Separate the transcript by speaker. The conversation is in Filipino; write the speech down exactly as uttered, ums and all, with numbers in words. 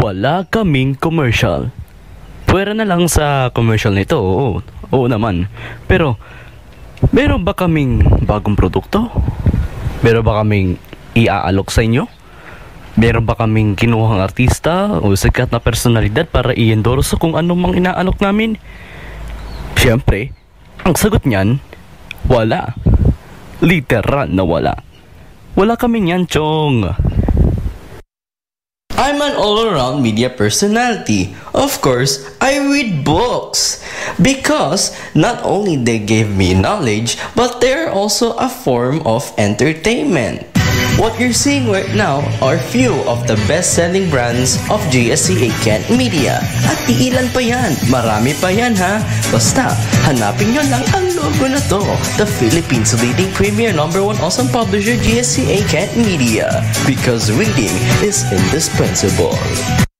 Speaker 1: Wala kaming commercial. Pwera na lang sa commercial nito, oo. Oo naman. Pero, meron ba kaming bagong produkto? Meron ba kaming iaalok sa inyo? Meron ba kaming kinuhang artista o sikat na personalidad para i-endorse kung anong mang inaalok namin? Siyempre, ang sagot niyan, wala. Literal na wala. Wala kami niyan, Chong.
Speaker 2: I'm an all-around media personality. Of course, I read books. Because not only they give me knowledge, but they're also a form of entertainment. What you're seeing right now are few of the best-selling brands of G S C A Kent Media. At iilan pa yan, marami pa yan ha. Basta, hanapin nyo lang ang logo na to. The Philippines' leading premier number one awesome publisher G S C A Kent Media. Because reading is indispensable.